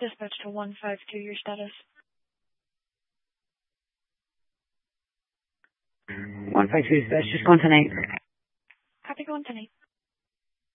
Dispatch to 152, your status. 152 dispatch, just going tonight. Copy, going tonight.